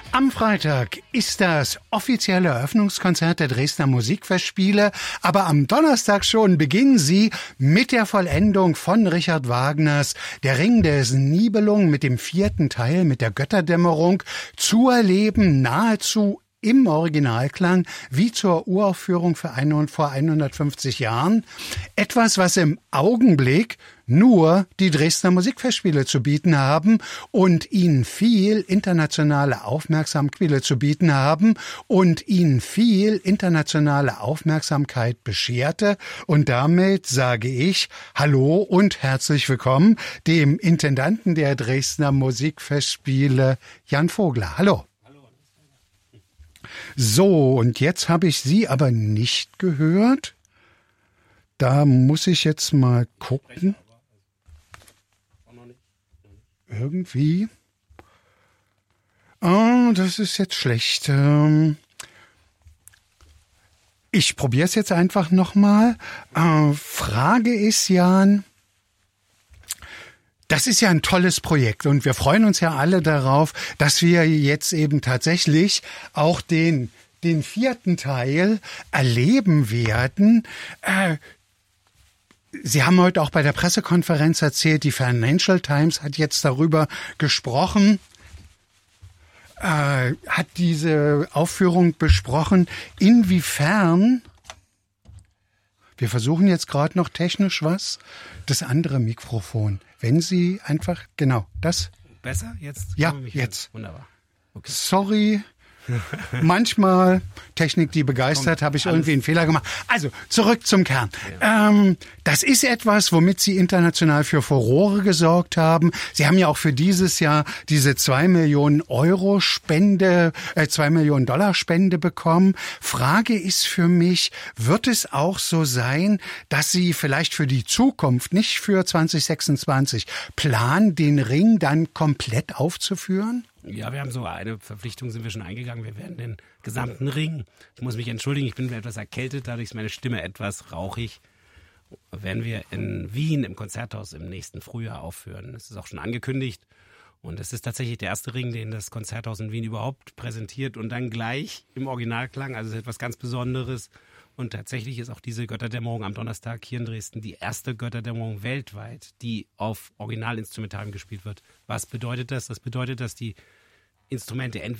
Am Freitag ist das offizielle Eröffnungskonzert der Dresdner Musikfestspiele, aber am Donnerstag schon beginnen sie mit der Vollendung von Richard Wagners Der Ring des Nibelungen mit dem 4. Teil, mit der Götterdämmerung, zu erleben, nahezu im Originalklang, wie zur Uraufführung vor 150 Jahren. Etwas, was im Augenblick nur die Dresdner Musikfestspiele zu bieten haben und ihnen viel internationale Aufmerksamkeit bescherte. Und damit sage ich Hallo und herzlich willkommen dem Intendanten der Dresdner Musikfestspiele, Jan Vogler. Hallo. So, und jetzt habe ich Sie aber nicht gehört. Da muss ich jetzt mal gucken. Irgendwie. Oh, das ist jetzt schlecht. Ich probiere es jetzt einfach nochmal. Frage ist, Jan, das ist ja ein tolles Projekt und wir freuen uns ja alle darauf, dass wir jetzt eben tatsächlich auch den 4. Teil erleben werden. Sie haben heute auch bei der Pressekonferenz erzählt, die Financial Times hat jetzt darüber gesprochen, hat diese Aufführung besprochen, inwiefern, wir versuchen jetzt gerade noch technisch das andere Mikrofon. Wenn Sie einfach, genau, das. Besser? Jetzt? Ja, jetzt. Wunderbar. Okay. Sorry. Manchmal, Technik, die begeistert, habe ich irgendwie einen Fehler gemacht. Also, zurück zum Kern. Ja. Das ist etwas, womit Sie international für Furore gesorgt haben. Sie haben ja auch für dieses Jahr diese 2 Millionen Euro Spende, 2 Millionen Dollar Spende bekommen. Frage ist für mich, wird es auch so sein, dass Sie vielleicht für die Zukunft, nicht für 2026, planen, den Ring dann komplett aufzuführen? Ja, wir haben so eine Verpflichtung, sind wir schon eingegangen. Wir werden den gesamten Ring, ich muss mich entschuldigen, ich bin etwas erkältet, dadurch ist meine Stimme etwas rauchig, werden wir in Wien im Konzerthaus im nächsten Frühjahr aufführen. Das ist auch schon angekündigt und es ist tatsächlich der erste Ring, den das Konzerthaus in Wien überhaupt präsentiert und dann gleich im Originalklang, also es ist etwas ganz Besonderes. Und tatsächlich ist auch diese Götterdämmerung am Donnerstag hier in Dresden die erste Götterdämmerung weltweit, die auf Originalinstrumentalen gespielt wird. Was bedeutet das? Das bedeutet, dass die Instrumente entweder